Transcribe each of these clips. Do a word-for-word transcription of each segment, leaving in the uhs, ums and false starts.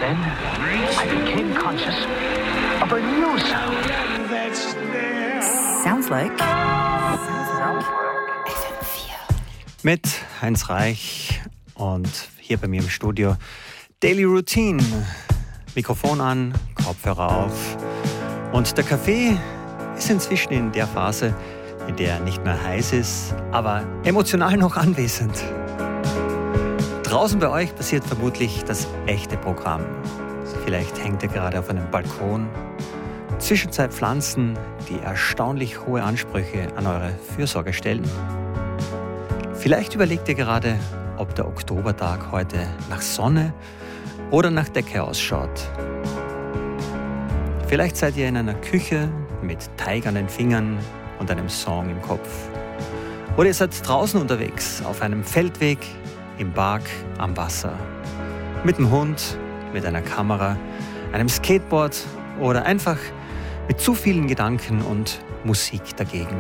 then, I became conscious of a new sound. Sounds like... Sounds like... F M vier. Mit Heinz Reich und hier bei mir im Studio Daily Routine. Mikrofon an, Kopfhörer auf. Und der Kaffee ist inzwischen in der Phase, in der er nicht mehr heiß ist, aber emotional noch anwesend. Draußen bei euch passiert vermutlich das echte Programm. Vielleicht hängt ihr gerade auf einem Balkon. Zwischenzeitpflanzen, die erstaunlich hohe Ansprüche an eure Fürsorge stellen. Vielleicht überlegt ihr gerade, ob der Oktobertag heute nach Sonne oder nach Decke ausschaut. Vielleicht seid ihr in einer Küche mit Teig an den Fingern und einem Song im Kopf. Oder ihr seid draußen unterwegs, auf einem Feldweg, im Park, am Wasser. Mit dem Hund, mit einer Kamera, einem Skateboard oder einfach mit zu vielen Gedanken und Musik dagegen.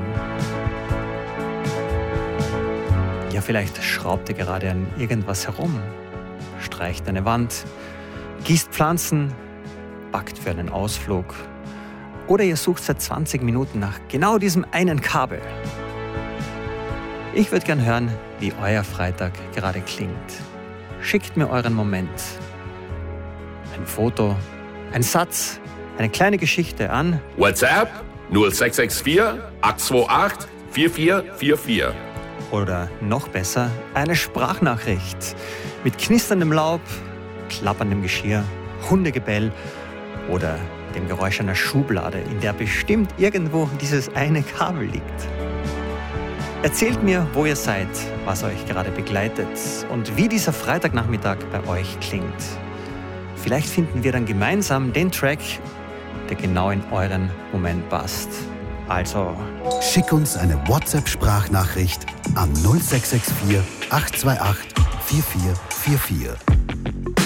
Ja, vielleicht schraubt ihr gerade an irgendwas herum, streicht eine Wand, gießt Pflanzen, backt für einen Ausflug oder ihr sucht seit zwanzig Minuten nach genau diesem einen Kabel. Ich würde gern hören, wie euer Freitag gerade klingt. Schickt mir euren Moment. Ein Foto, ein Satz, eine kleine Geschichte an WhatsApp null sechs sechs vier acht zwei acht vier vier vier vier. Oder noch besser, eine Sprachnachricht mit knisterndem Laub, klapperndem Geschirr, Hundegebell oder dem Geräusch einer Schublade, in der bestimmt irgendwo dieses eine Kabel liegt. Erzählt mir, wo ihr seid, was euch gerade begleitet und wie dieser Freitagnachmittag bei euch klingt. Vielleicht finden wir dann gemeinsam den Track, der genau in euren Moment passt. Also, schick uns eine WhatsApp-Sprachnachricht an null sechs sechs vier acht zwei acht vier vier vier vier.